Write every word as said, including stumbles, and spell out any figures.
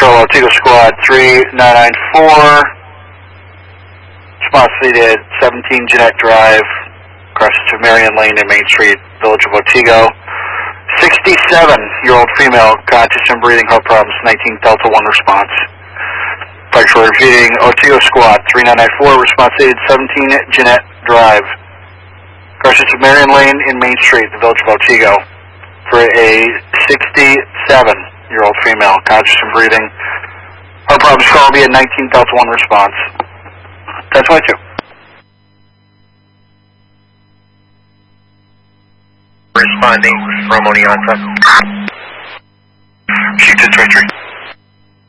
Control, Otsego Squad three nine nine four. Response needed, seventeen Jeanette Drive, crosses to Marion Lane and Main Street, Village of Otsego. sixty-seven-year-old female, conscious and breathing, heart problems, nineteen Delta one response. Factual repeating, Otsego Squad three nine nine four, response needed, seventeen Jeanette Drive, crosses to Marion Lane and Main Street, the Village of Otsego, for a sixty-seven-year-old female, conscious and breathing, heart problems, call will be a nineteen Delta one response. ten twenty-two. Responding from Oneonta. Shoot ten twenty-three.